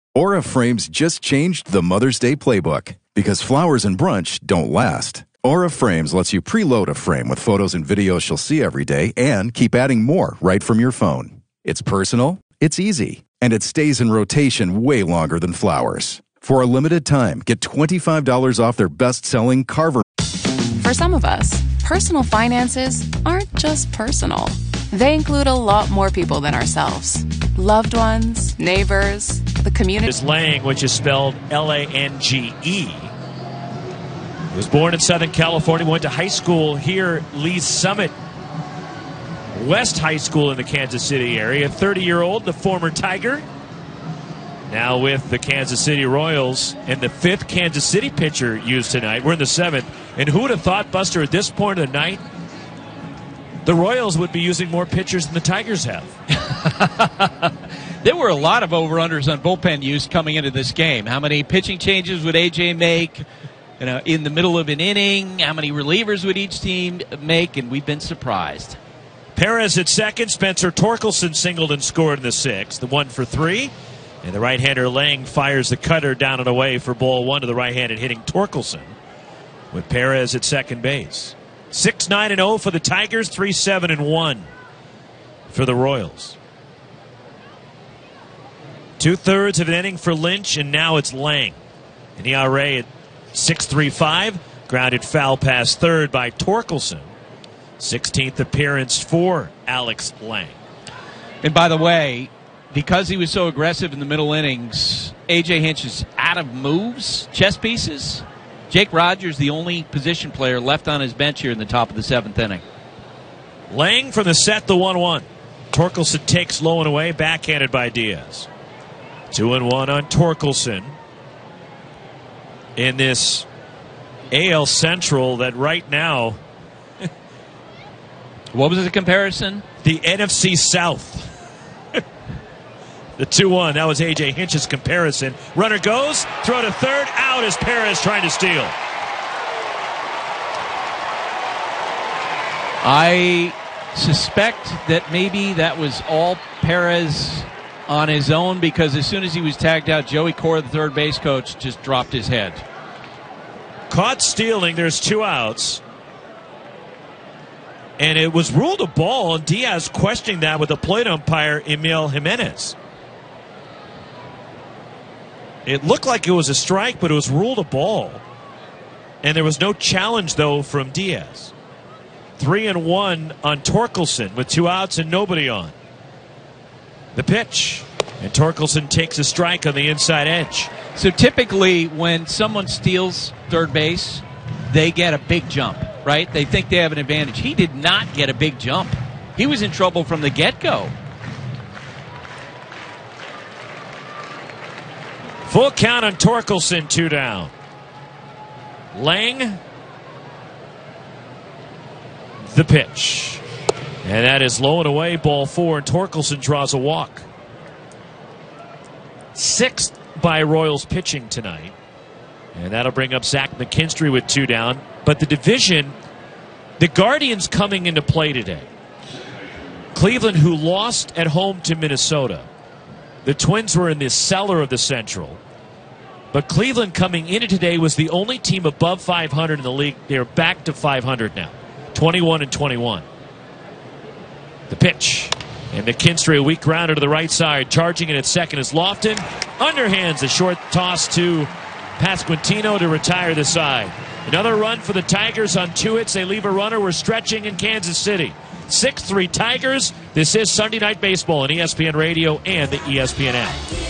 Aura Frames just changed the Mother's Day playbook because flowers and brunch don't last. Aura Frames lets you preload a frame with photos and videos she'll see every day and keep adding more right from your phone. It's personal, it's easy, and it stays in rotation way longer than flowers. For a limited time, get $25 off their best-selling Carver. For some of us, personal finances aren't just personal. They include a lot more people than ourselves. Loved ones, neighbors, the community. Is Lang, which is spelled Lange. He was born in Southern California, went to high school here, Lee's Summit West High School in the Kansas City area. 30-year-old, the former Tiger, now with the Kansas City Royals, and the fifth Kansas City pitcher used tonight. We're in the seventh. And who would have thought, Buster, at this point of the night, the Royals would be using more pitchers than the Tigers have? There were a lot of over-unders on bullpen use coming into this game. How many pitching changes would A.J. make in the middle of an inning? How many relievers would each team make? And we've been surprised. Perez at second. Spencer Torkelson singled and scored in the sixth. The 1 for 3. And the right-hander Lang fires the cutter down and away for ball one to the right-handed hitting Torkelson, with Perez at second base. 6-9-0 for the Tigers, 3-7-1 for the Royals. 2/3 of an inning for Lynch, and now it's Lang. An ERA at 6.35, grounded foul past third by Torkelson. 16th appearance for Alex Lang. And by the way, because he was so aggressive in the middle innings, A.J. Hinch is out of moves, chess pieces. Jake Rogers, the only position player left on his bench here in the top of the seventh inning. Lang from the set, the 1-1. Torkelson takes low and away, backhanded by Diaz. 2-1 on Torkelson in this AL Central that right now... What was the comparison? The NFC South. The 2-1, that was A.J. Hinch's comparison. Runner goes, throw to third, out as Perez trying to steal. I suspect that maybe that was all Perez on his own, because as soon as he was tagged out, Joey Cora, the third base coach, just dropped his head. Caught stealing, there's 2 outs. And it was ruled a ball, and Diaz questioning that with the plate umpire, Emil Jimenez. It looked like it was a strike, but it was ruled a ball. And there was no challenge, though, from Diaz. 3-1 on Torkelson with 2 outs and nobody on. The pitch. And Torkelson takes a strike on the inside edge. So typically when someone steals third base, they get a big jump, right? They think they have an advantage. He did not get a big jump. He was in trouble from the get-go. Full count on Torkelson, 2 down. Lang, the pitch. And that is low and away, ball 4, and Torkelson draws a walk. 6th by Royals pitching tonight. And that'll bring up Zach McKinstry with 2 down. But the division, the Guardians coming into play today. Cleveland, who lost at home to Minnesota. The Twins were in the cellar of the Central. But Cleveland coming into today was the only team above 500 in the league. They're back to 500 now. 21-21. The pitch. And McKinstry, a weak grounder to the right side. Charging it at second is Lofton. Underhands a short toss to Pasquantino to retire the side. Another run for the Tigers on 2 hits. They leave a runner. We're stretching in Kansas City. 6-3 Tigers. This is Sunday Night Baseball on ESPN Radio and the ESPN app.